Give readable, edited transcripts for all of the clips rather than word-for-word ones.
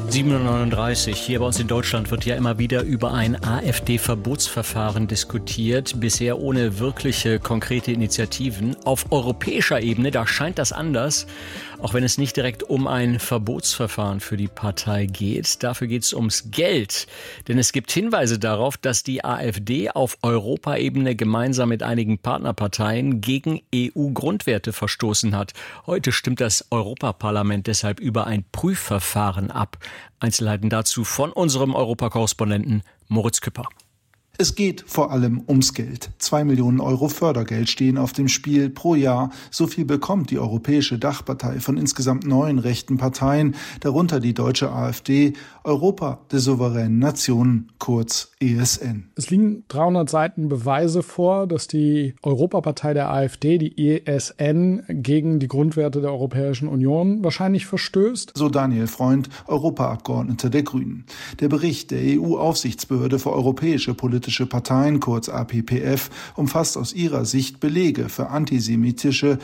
7:39 Uhr. Hier bei uns in Deutschland wird ja immer wieder über ein AfD-Verbotsverfahren diskutiert, bisher ohne wirkliche konkrete Initiativen. Auf europäischer Ebene, da scheint das anders, auch wenn es nicht direkt um ein Verbotsverfahren für die Partei geht. Dafür geht es ums Geld, denn es gibt Hinweise darauf, dass die AfD auf Europaebene gemeinsam mit einigen Partnerparteien gegen EU-Grundwerte verstoßen hat. Heute stimmt das Europaparlament deshalb über ein Prüfverfahren ab. Einzelheiten dazu von unserem Europakorrespondenten Moritz Küpper. Es geht vor allem ums Geld. 2 Millionen Euro Fördergeld stehen auf dem Spiel pro Jahr. So viel bekommt die Europäische Dachpartei von insgesamt 9 rechten Parteien, darunter die deutsche AfD, Europa der souveränen Nationen, kurz ESN. Es liegen 300 Seiten Beweise vor, dass die Europapartei der AfD, die ESN, gegen die Grundwerte der Europäischen Union wahrscheinlich verstößt. So Daniel Freund, Europaabgeordneter der Grünen. Der Bericht der EU-Aufsichtsbehörde für europäische politische Parteien, kurz APPF, umfasst aus ihrer Sicht Belege für antisemitische,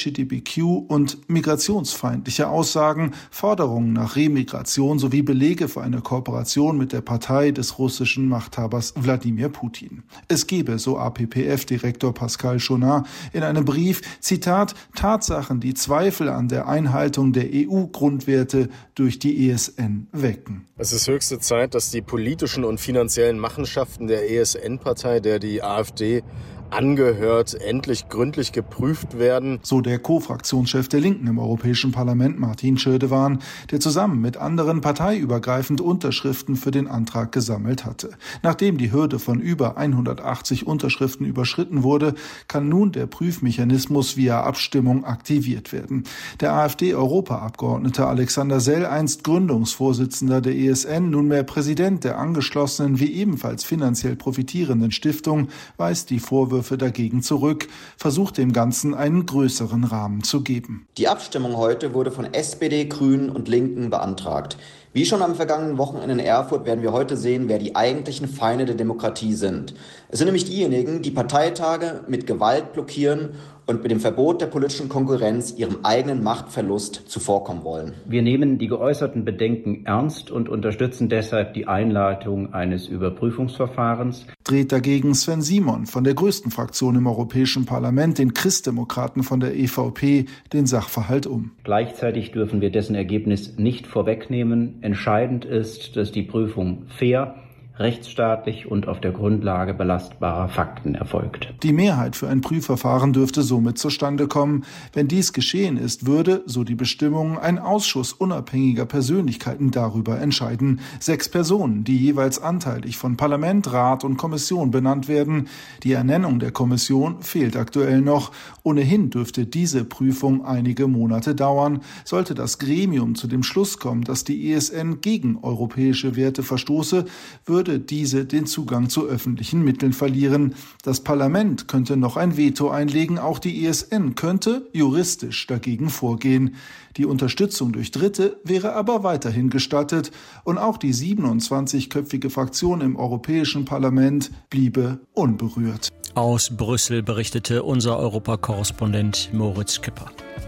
LGBTQ- und migrationsfeindliche Aussagen, Forderungen nach Remigration sowie Belege für eine Kooperation mit der Partei des russischen Machthabers Wladimir Putin. Es gebe, so APPF-Direktor Pascal Schonat in einem Brief, Zitat, Tatsachen, die Zweifel an der Einhaltung der EU-Grundwerte durch die ESN wecken. Es ist höchste Zeit, dass die politischen und finanziellen Machenschaften der ESN-Partei, der die AfD angehört, endlich gründlich geprüft werden. So der Co-Fraktionschef der Linken im Europäischen Parlament, Martin Schirdewan, der zusammen mit anderen parteiübergreifend Unterschriften für den Antrag gesammelt hatte. Nachdem die Hürde von über 180 Unterschriften überschritten wurde, kann nun der Prüfmechanismus via Abstimmung aktiviert werden. Der AfD-Europaabgeordnete Alexander Sell, einst Gründungsvorsitzender der ESN, nunmehr Präsident der angeschlossenen wie ebenfalls finanziell profitierenden Stiftung, weist die Vorwürfe dagegen zurück, versucht dem Ganzen einen größeren Rahmen zu geben. Die Abstimmung heute wurde von SPD, Grünen und Linken beantragt. Wie schon am vergangenen Wochenende in Erfurt werden wir heute sehen, wer die eigentlichen Feinde der Demokratie sind. Es sind nämlich diejenigen, die Parteitage mit Gewalt blockieren und mit dem Verbot der politischen Konkurrenz ihrem eigenen Machtverlust zuvorkommen wollen. Wir nehmen die geäußerten Bedenken ernst und unterstützen deshalb die Einleitung eines Überprüfungsverfahrens. Dreht dagegen Sven Simon von der größten Fraktion im Europäischen Parlament, den Christdemokraten von der EVP, den Sachverhalt um. Gleichzeitig dürfen wir dessen Ergebnis nicht vorwegnehmen. Entscheidend ist, dass die Prüfung fair, rechtsstaatlich und auf der Grundlage belastbarer Fakten erfolgt. Die Mehrheit für ein Prüfverfahren dürfte somit zustande kommen. Wenn dies geschehen ist, würde, so die Bestimmungen, ein Ausschuss unabhängiger Persönlichkeiten darüber entscheiden. 6 Personen, die jeweils anteilig von Parlament, Rat und Kommission benannt werden. Die Ernennung der Kommission fehlt aktuell noch. Ohnehin dürfte diese Prüfung einige Monate dauern. Sollte das Gremium zu dem Schluss kommen, dass die ESN gegen europäische Werte verstoße, würde diese den Zugang zu öffentlichen Mitteln verlieren. Das Parlament könnte noch ein Veto einlegen, auch die ESN könnte juristisch dagegen vorgehen. Die Unterstützung durch Dritte wäre aber weiterhin gestattet und auch die 27-köpfige Fraktion im Europäischen Parlament bliebe unberührt. Aus Brüssel berichtete unser Europakorrespondent Moritz Küpper.